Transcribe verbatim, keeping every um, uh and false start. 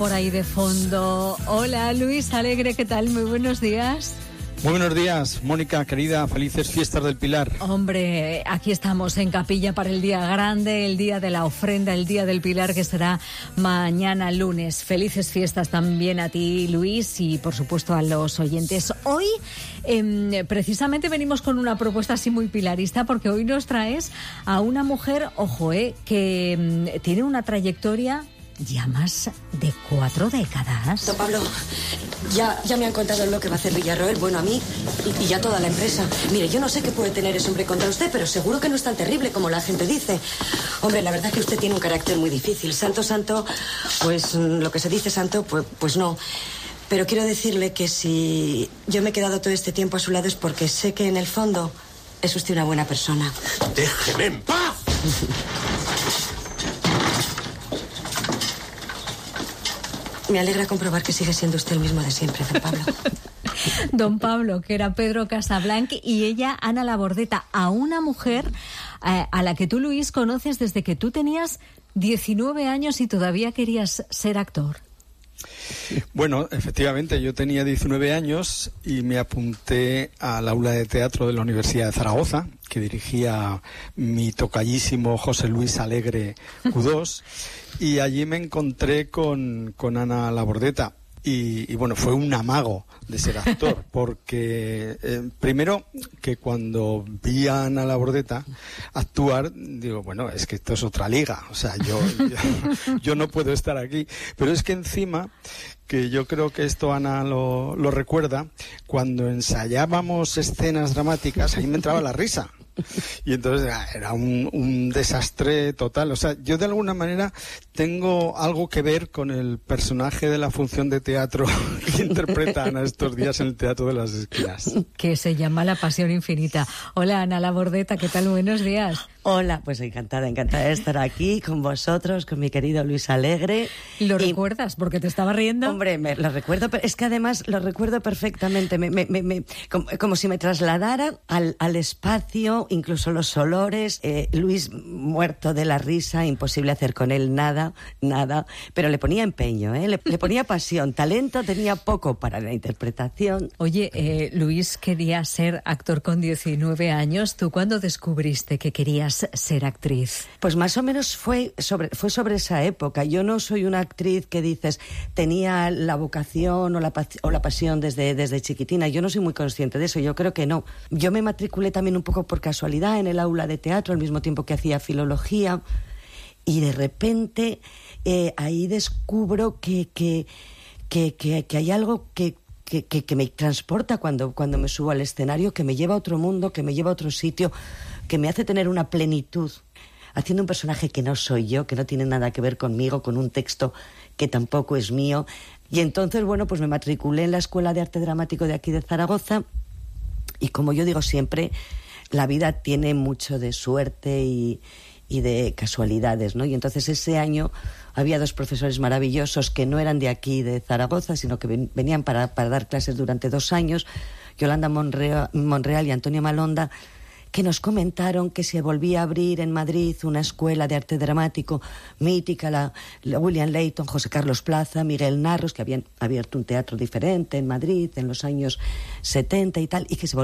Por ahí de fondo. Hola, Luis Alegre, ¿qué tal? Muy buenos días. Muy buenos días, Mónica, querida, felices fiestas del Pilar. Hombre, aquí estamos en Capilla para el día grande, el día de la ofrenda, el día del Pilar, que será mañana lunes. Felices fiestas también a ti, Luis, y por supuesto a los oyentes. Hoy, eh, precisamente venimos con una propuesta así muy pilarista, porque hoy nos traes a una mujer, ojo, eh, que eh, tiene una trayectoria ya más de cuatro décadas. Don Pablo, ya, ya me han contado lo que va a hacer Villarroel, bueno, a mí y, y ya toda la empresa. Mire, yo no sé qué puede tener ese hombre contra usted, pero seguro que no es tan terrible como la gente dice. Hombre, la verdad es que usted tiene un carácter muy difícil. Santo, santo, pues lo que se dice santo, pues, pues no. Pero quiero decirle que si yo me he quedado todo este tiempo a su lado es porque sé que en el fondo es usted una buena persona. ¡Déjeme en paz! Me alegra comprobar que sigue siendo usted el mismo de siempre, don Pablo. Don Pablo, que era Pedro Casablanch, y ella, Ana Labordeta, a una mujer eh, a la que tú, Luis, conoces desde que tú tenías diecinueve años y todavía querías ser actor. Bueno, efectivamente, yo tenía diecinueve años y me apunté al aula de teatro de la Universidad de Zaragoza, que dirigía mi tocallísimo José Luis Alegre Q dos, y allí me encontré con, con Ana Labordeta. Y, y bueno, fue un amago de ser actor, porque eh, primero que cuando vi a Ana Labordeta actuar, digo, bueno, es que esto es otra liga, o sea, yo, yo, yo no puedo estar aquí, pero es que encima, que yo creo que esto Ana lo, lo recuerda, cuando ensayábamos escenas dramáticas, ahí me entraba la risa. Y entonces era un, un desastre total. O sea, yo de alguna manera tengo algo que ver con el personaje de la función de teatro que interpreta Ana estos días en el Teatro de las Esquinas. Que se llama La Pasión Infinita. Hola, Ana Labordeta, ¿qué tal? Buenos días. Hola, pues encantada, encantada de estar aquí con vosotros, con mi querido Luis Alegre. ¿Lo y, recuerdas? Porque te estaba riendo. Hombre, me, lo recuerdo, pero es que además lo recuerdo perfectamente, me, me, me, me, como, como si me trasladara al, al espacio, incluso los olores, eh, Luis muerto de la risa, imposible hacer con él nada, nada, pero le ponía empeño, ¿eh? le, le ponía pasión, talento tenía poco para la interpretación. Oye, eh, Luis quería ser actor con diecinueve años. ¿Tú cuándo descubriste que querías ser actriz? Pues más o menos fue sobre, fue sobre esa época. Yo no soy una actriz que dices tenía la vocación o la, o la pasión desde, desde chiquitina. Yo no soy muy consciente de eso, yo creo que no. Yo me matriculé también un poco por casualidad en el aula de teatro al mismo tiempo que hacía filología y de repente eh, ahí descubro que, que, que, que, que hay algo que Que, que, que me transporta cuando, cuando me subo al escenario, que me lleva a otro mundo, que me lleva a otro sitio, que me hace tener una plenitud, haciendo un personaje que no soy yo, que no tiene nada que ver conmigo, con un texto que tampoco es mío. Y entonces, bueno, pues me matriculé en la Escuela de Arte Dramático de aquí de Zaragoza, y como yo digo siempre, la vida tiene mucho de suerte y, y de casualidades, ¿no? Y entonces ese año había dos profesores maravillosos que no eran de aquí, de Zaragoza, sino que ven, venían para, para dar clases durante dos años, Yolanda Monreal, Monreal y Antonio Malonda, que nos comentaron que se volvía a abrir en Madrid una escuela de arte dramático mítica, la, la William Layton, José Carlos Plaza, Miguel Narros, que habían abierto un teatro diferente en Madrid en los años setenta y tal, y que se